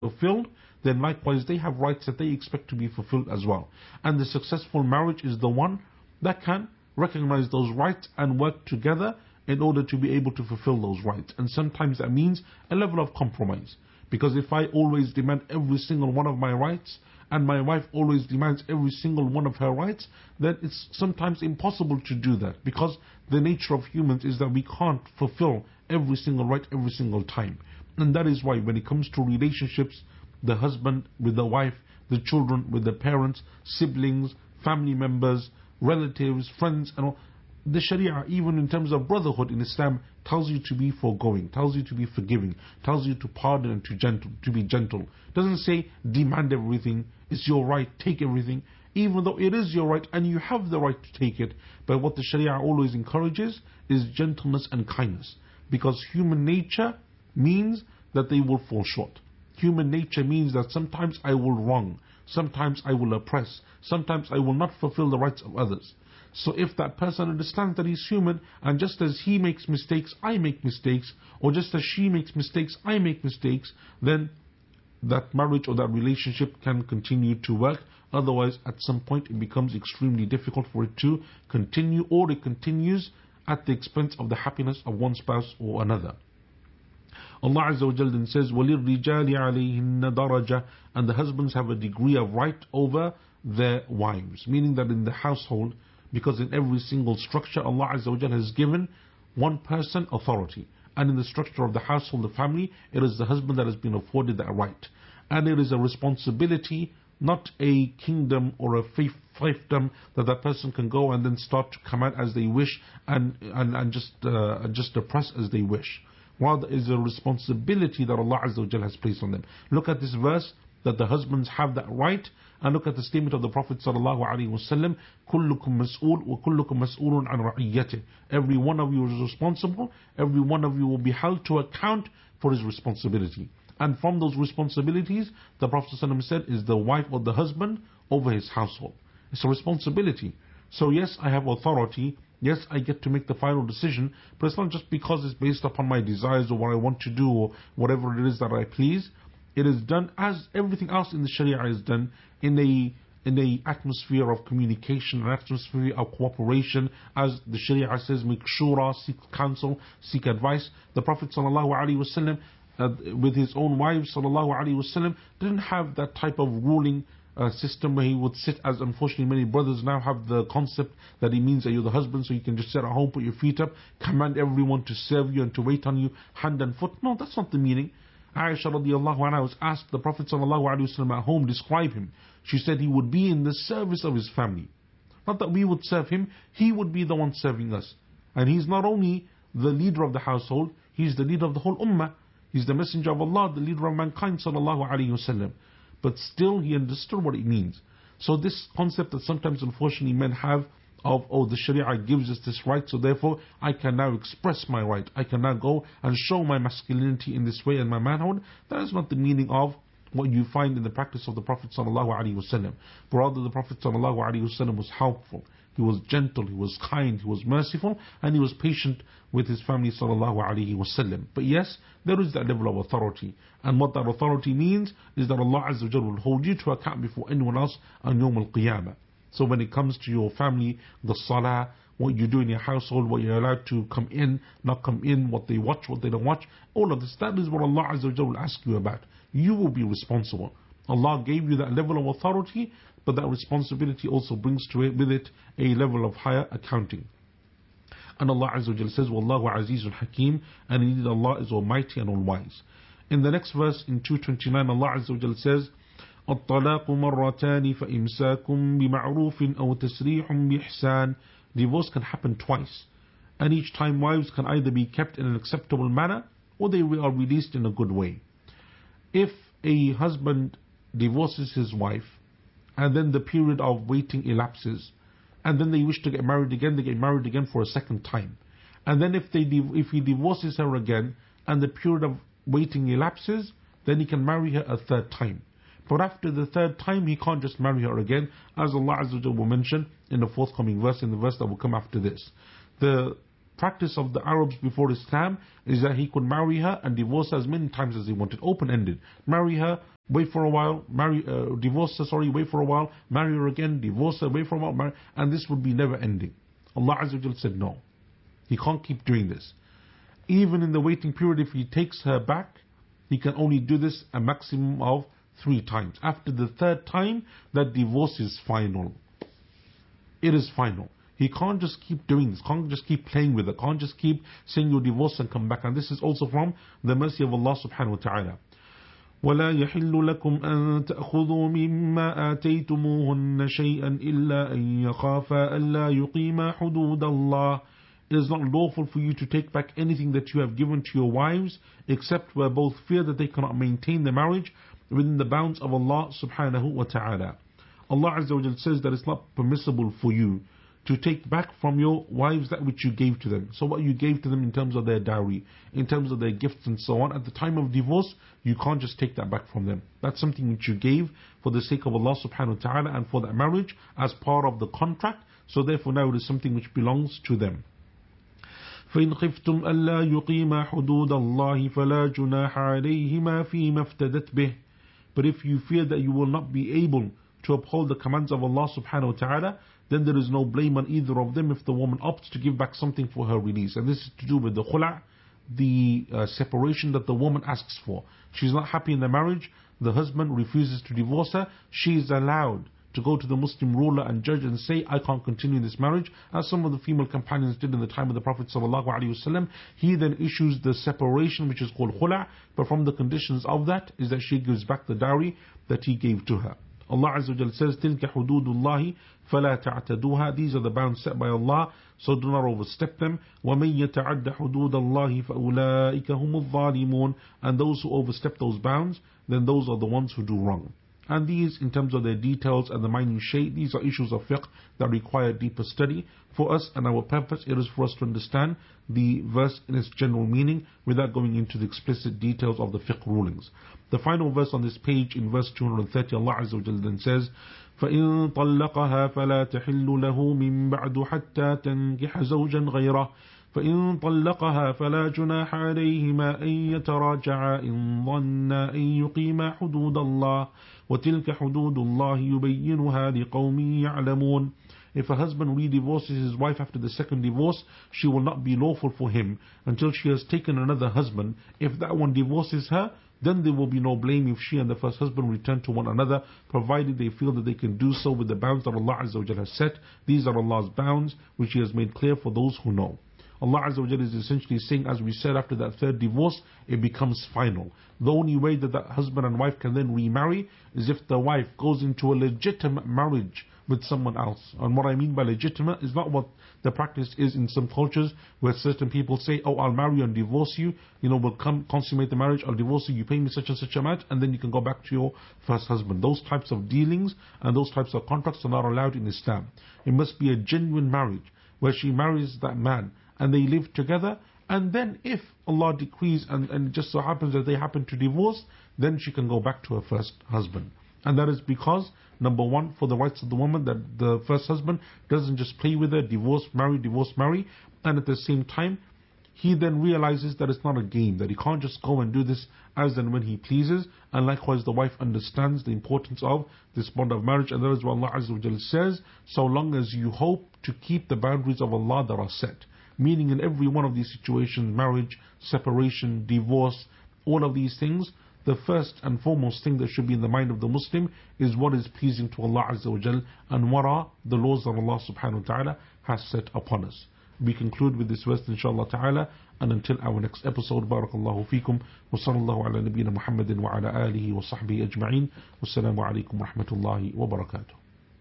fulfilled, then likewise they have rights that they expect to be fulfilled as well. And the successful marriage is the one that can recognize those rights and work together in order to be able to fulfill those rights. And sometimes that means a level of compromise. Because if I always demand every single one of my rights, and my wife always demands every single one of her rights, then it's sometimes impossible to do that. Because the nature of humans is that we can't fulfill every single right every single time. And that is why when it comes to relationships, the husband with the wife, the children with the parents, siblings, family members, relatives, friends, and all, the Sharia, even in terms of brotherhood in Islam, tells you to be forgoing, tells you to be forgiving, tells you to pardon and to be gentle. Doesn't say demand everything, it's your right, take everything, even though it is your right and you have the right to take it. But what the Sharia always encourages is gentleness and kindness. Because human nature means that they will fall short. Human nature means that sometimes I will wrong, sometimes I will oppress, sometimes I will not fulfill the rights of others. So if that person understands that he's human, and just as he makes mistakes, I make mistakes, or just as she makes mistakes, I make mistakes, then that marriage or that relationship can continue to work. Otherwise, at some point, it becomes extremely difficult for it to continue, or it continues at the expense of the happiness of one spouse or another. Allah Azza wa Jalla then says, وَلِلْرِجَالِ عَلَيْهِنَّ دَرَجَةً, and the husbands have a degree of right over their wives. Meaning that in the household, because in every single structure Allah Azza wa Jalla has given one person authority. And in the structure of the household, the family, it is the husband that has been afforded that right. And it is a responsibility, not a kingdom or a fiefdom that that person can go and then start to come out as they wish and just oppress as they wish. Rather, it is a responsibility that Allah Azza wa Jalla has placed on them. Look at this verse, that the husbands have that right. And look at the statement of the Prophet sallallahu alaihi wasallam, كُلُّكُمْ مَسْئُولٌ وَكُلُّكُمْ مَسْئُولٌ عَنْ رَعِيَّتِهِ. Every one of you is responsible, every one of you will be held to account for his responsibility. And from those responsibilities, the Prophet ﷺ said, is the wife or the husband over his household. It's a responsibility. So yes, I have authority, yes, I get to make the final decision, but it's not just because it's based upon my desires or what I want to do or whatever it is that I please. It is done as everything else in the Sharia is done, in a atmosphere of communication, an atmosphere of cooperation. As the Sharia says, make shura, seek counsel, seek advice. The Prophet ﷺ, with his own wives ﷺ, didn't have that type of ruling system where he would sit, as unfortunately many brothers now have the concept that he means that you're the husband, so you can just sit at home, put your feet up, command everyone to serve you and to wait on you hand and foot. No, that's not the meaning. Aisha radiallahu anha was asked the Prophet sallallahu alaihi wasallam at home, describe him. She said he would be in the service of his family. Not that we would serve him, he would be the one serving us. And he's not only the leader of the household, he's the leader of the whole ummah. He's the messenger of Allah, the leader of mankind sallallahu alaihi wasallam. But still he understood what it means. So this concept that sometimes unfortunately men have of, oh, the Sharia gives us this right, so therefore I can now express my right, I can now go and show my masculinity in this way and my manhood, that is not the meaning of what you find in the practice of the Prophet ﷺ. But rather the Prophet ﷺ was helpful, he was gentle, he was kind, he was merciful, and he was patient with his family ﷺ. But yes, there is that level of authority, and what that authority means is that Allah Azza wa Jalla will hold you to account before anyone else on Yawm al-Qiyamah. So when it comes to your family, the salah, what you do in your household, what you're allowed to come in, not come in, what they watch, what they don't watch, all of this, that is what Allah Azza wa Jalla will ask you about. You will be responsible. Allah gave you that level of authority, but that responsibility also brings to it, with it a level of higher accounting. And Allah Azza wa Jalla says, Wallahu Azizul Hakim, and indeed Allah is almighty and all wise. In the next verse, in 229, Allah Azza wa Jalla says, الطلاق مرتان فإمساكم بمعروف أو تسريح بإحسان. Divorce can happen twice, and each time wives can either be kept in an acceptable manner or they are released in a good way. If a husband divorces his wife and then the period of waiting elapses and then they wish to get married again, they get married again for a second time. And then if he divorces her again and the period of waiting elapses, then he can marry her a third time. But after the third time, he can't just marry her again, as Allah Azza wa Jalla will mention in the forthcoming verse, in the verse that will come after this. The practice of the Arabs before Islam is that he could marry her and divorce her as many times as he wanted, open-ended. Marry her, wait for a while, divorce her, wait for a while, marry her again, divorce her, wait for a while, and this would be never ending. Allah Azza wa Jal said no. He can't keep doing this. Even in the waiting period, if he takes her back, he can only do this a maximum of 3 times. After the 3rd time, that divorce is final. It is final. He can't just keep doing this, can't just keep playing with it, can't just keep saying you're divorced and come back. And this is also from the mercy of Allah subhanahu wa ta'ala. ولا يحل لكم أن تأخذوا مما آتيتموهن شيئا إلا أن يخافا ألا يقيما حدود الله. It is not lawful for you to take back anything that you have given to your wives, except where both fear that they cannot maintain the marriage within the bounds of Allah subhanahu wa ta'ala. Allah Azza wa Jal says that it's not permissible for you to take back from your wives that which you gave to them. So what you gave to them in terms of their dowry, in terms of their gifts and so on, at the time of divorce, you can't just take that back from them. That's something which you gave for the sake of Allah subhanahu wa ta'ala and for that marriage as part of the contract. So therefore now it is something which belongs to them. فإن خفتم ألا يقيما حدود الله فلا جناح عليهما فيما افتدت به. But if you fear that you will not be able to uphold the commands of Allah subhanahu wa ta'ala, then there is no blame on either of them if the woman opts to give back something for her release. And this is to do with the khula', the separation that the woman asks for. She's not happy in the marriage, the husband refuses to divorce her, she is allowed to go to the Muslim ruler and judge and say, I can't continue this marriage, as some of the female companions did in the time of the Prophet ﷺ. He then issues the separation, which is called khula', but from the conditions of that is that she gives back the dowry that he gave to her. Allah Azza wa Jal says, تِلْكَ حُدُودُ اللَّهِ فَلَا تَعْتَدُوهَا. These are the bounds set by Allah, so do not overstep them. وَمَنْ يَتَعَدَّ حُدُودَ اللَّهِ فَأُولَٰئِكَ هُمُ الظَّالِمُونَ. And those who overstep those bounds, then those are the ones who do wrong. And these, in terms of their details and the minutiae, these are issues of fiqh that require deeper study. For us and our purpose, it is for us to understand the verse in its general meaning without going into the explicit details of the fiqh rulings. The final verse on this page, in verse 230, Allah Azza wa Jalla then says, فَإِن طَلَّقَهَا فَلَا تَحِلُّ لَهُ مِن بَعْدُ حَتَّى تَنكِحَ زَوْجًا غَيْرَهُ فإن طلقها فلا جناح عليهما أن يتراجعا إن ظنا أن يقيما حدود الله وتلك حدود الله يبينها لقوم يعلمون. If a husband re-divorces his wife after the second divorce, she will not be lawful for him until she has taken another husband. If that one divorces her, then there will be no blame if she and the first husband return to one another, provided they feel that they can do so with the bounds that Allah Azza wa Jalla has set. These are Allah's bounds, which He has made clear for those who know. Allah Azza wa Jalla is essentially saying, as we said, after that third divorce, it becomes final. The only way that that husband and wife can then remarry is if the wife goes into a legitimate marriage with someone else. And what I mean by legitimate is not what the practice is in some cultures, where certain people say, oh, I'll marry you and divorce you, we'll consummate the marriage, I'll divorce you, you pay me such and such amount, and then you can go back to your first husband. Those types of dealings and those types of contracts are not allowed in Islam. It must be a genuine marriage, where she marries that man, and they live together, and then if Allah decrees and it just so happens that they happen to divorce, then she can go back to her first husband. And that is because, number one, for the rights of the woman, that the first husband doesn't just play with her, divorce, marry, and at the same time, he then realizes that it's not a game, that he can't just go and do this as and when he pleases, and likewise the wife understands the importance of this bond of marriage, and that is what Allah Azza wa Jalla says, so long as you hope to keep the boundaries of Allah that are set. Meaning in every one of these situations, marriage, separation, divorce, all of these things, the first and foremost thing that should be in the mind of the Muslim is what is pleasing to Allah Azza wa Jal, and what are the laws that Allah subhanahu wa ta'ala has set upon us. We conclude with this verse inshallah ta'ala, and until our next episode, barakallahu feekum, wa sallallahu ala nabiyyina Muhammadin wa ala alihi wa sahbihi ajma'in, wassalamu alaikum wa rahmatullahi wa barakatuh.